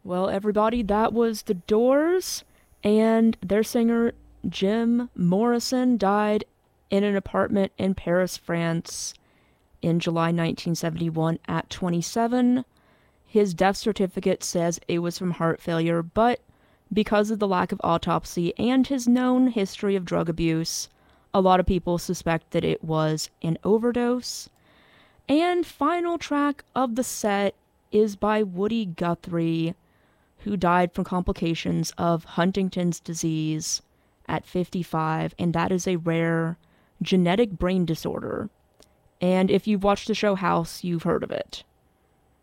Well, everybody, that was The Doors, and their singer Jim Morrison died in an apartment in Paris, France in July 1971 at 27. His death certificate says it was from heart failure, but because of the lack of autopsy and his known history of drug abuse, a lot of people suspect that it was an overdose. And final track of the set is by Woody Guthrie, who died from complications of Huntington's disease at 55, and that is a rare genetic brain disorder. And if you've watched the show House, you've heard of it.